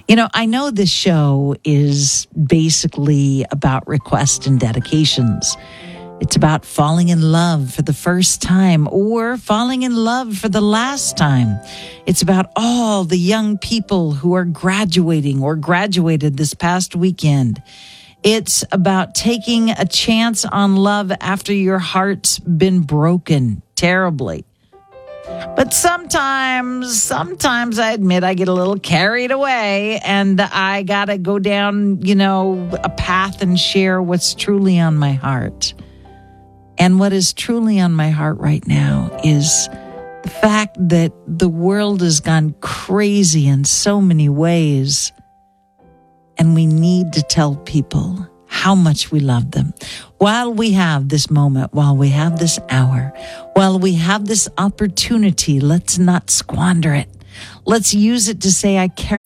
I know this show is basically about requests and dedications. It's about falling in love for the first time or falling in love for the last time. It's about all the young people who are graduating or graduated this past weekend. It's about taking a chance on love after your heart's been broken terribly. But sometimes I admit I get a little carried away and I got to go down, a path and share what's truly on my heart. And what is truly on my heart right now is the fact that the world has gone crazy in so many ways. And we need to tell people how much we love them. While we have this moment, while we have this hour, while we have this opportunity, let's not squander it. Let's use it to say, I care